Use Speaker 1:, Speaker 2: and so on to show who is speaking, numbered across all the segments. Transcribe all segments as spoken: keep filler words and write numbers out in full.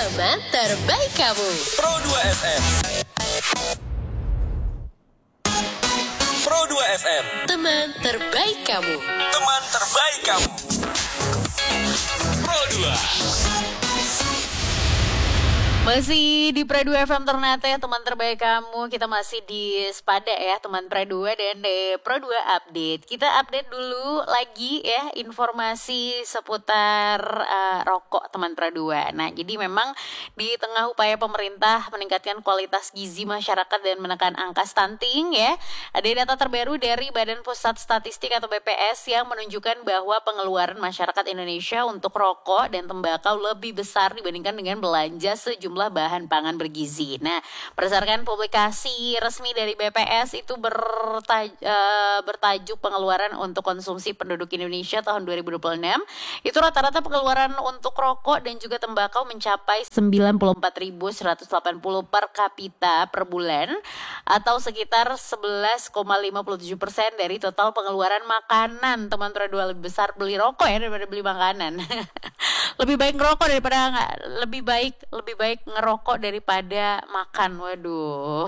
Speaker 1: Teman terbaik kamu.
Speaker 2: Pro dua F M. Pro dua F M.
Speaker 1: Teman terbaik kamu.
Speaker 2: Teman terbaik kamu. Pro dua.
Speaker 3: Masih di Pro dua F M Ternate, teman terbaik kamu. Kita masih di Spada ya, teman Pro dua dan di Pro dua Update. Kita update dulu lagi ya informasi seputar uh, rokok teman Pro dua. Nah, jadi memang di tengah upaya pemerintah meningkatkan kualitas gizi masyarakat dan menekan angka stunting ya, ada data terbaru dari Badan Pusat Statistik atau B P S yang menunjukkan bahwa pengeluaran masyarakat Indonesia untuk rokok dan tembakau lebih besar dibandingkan dengan belanja sejumlah bahan pangan bergizi. Nah, berdasarkan publikasi resmi dari B P S itu bertaj, uh, bertajuk pengeluaran untuk konsumsi penduduk Indonesia tahun dua ribu dua puluh enam, itu rata-rata pengeluaran untuk rokok dan juga tembakau mencapai sembilan puluh empat ribu seratus delapan puluh per kapita per bulan atau sekitar sebelas koma lima tujuh persen dari total pengeluaran makanan. Teman Pro lebih besar beli rokok ya daripada beli makanan. Lebih baik ngerokok daripada nggak, lebih baik lebih baik ngerokok daripada makan. Waduh.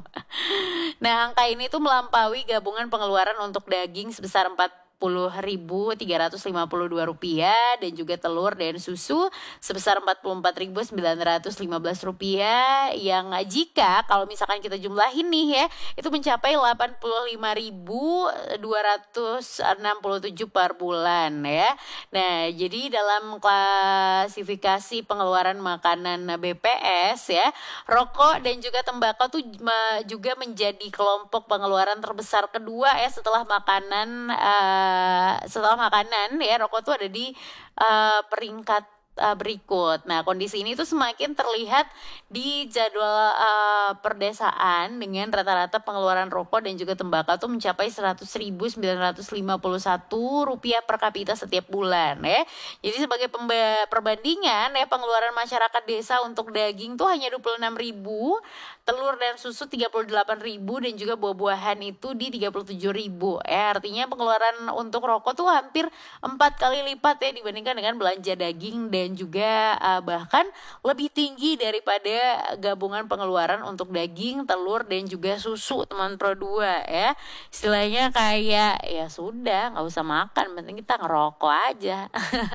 Speaker 3: Nah, angka ini tuh melampaui gabungan pengeluaran untuk daging sebesar empat puluh ribu tiga ratus lima puluh dua rupiah dan juga telur dan susu sebesar empat puluh empat ribu sembilan ratus lima belas rupiah, yang jika kalau misalkan kita jumlahin nih ya, itu mencapai delapan puluh lima ribu dua ratus enam puluh tujuh per bulan ya. Nah, jadi dalam klasifikasi pengeluaran makanan B P S ya, rokok dan juga tembakau tuh juga menjadi kelompok pengeluaran terbesar kedua ya setelah makanan. Uh, setelah makanan ya, rokok tuh ada di uh, peringkat uh, berikut. Nah, kondisi ini tuh semakin terlihat di jadwal uh, perdesaan dengan rata-rata pengeluaran rokok dan juga tembakau tuh mencapai seratus ribu sembilan ratus lima puluh satu rupiah per kapita setiap bulan ya. Jadi sebagai pemba- perbandingan ya, pengeluaran masyarakat desa untuk daging tuh hanya dua puluh enam ribu, telur dan susu tiga puluh delapan ribu dan juga buah-buahan itu di tiga puluh tujuh ribu. Ya, artinya pengeluaran untuk rokok tuh hampir empat kali lipat ya dibandingkan dengan belanja daging dan juga uh, bahkan lebih tinggi daripada gabungan pengeluaran untuk daging, telur dan juga susu teman Pro dua ya. Istilahnya kayak ya sudah nggak usah makan, penting kita ngerokok aja.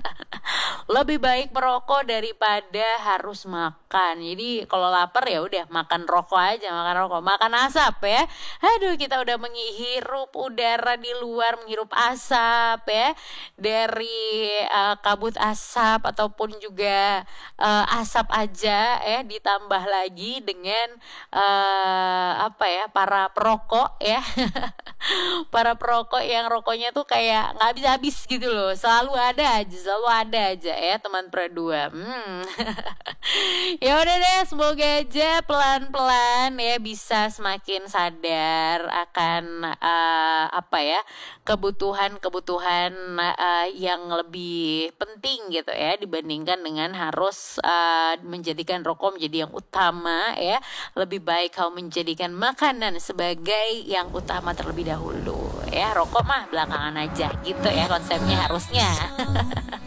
Speaker 3: Lebih baik merokok daripada harus makan. Jadi kalau lapar ya udah makan rokok aja, makan rokok, makan asap ya. Aduh, kita udah menghirup udara di luar, menghirup asap ya, dari uh, kabut asap ataupun juga uh, asap aja ya, ditambah lagi dengan uh, apa ya, para perokok ya. Para perokok yang rokoknya tuh kayak nggak habis-habis gitu loh, selalu ada aja, selalu ada aja ya teman Pro dua. Hmm. Ya udah deh, semoga aja pelan-pelan ya bisa semakin sadar akan uh, apa ya, kebutuhan-kebutuhan uh, yang lebih penting gitu ya, dibandingkan dengan harus uh, menjadikan rokok menjadi yang utama ya. Lebih baik kau menjadikan makanan sebagai yang utama terlebih dahulu ya. Rokok mah belakangan aja gitu ya konsepnya harusnya.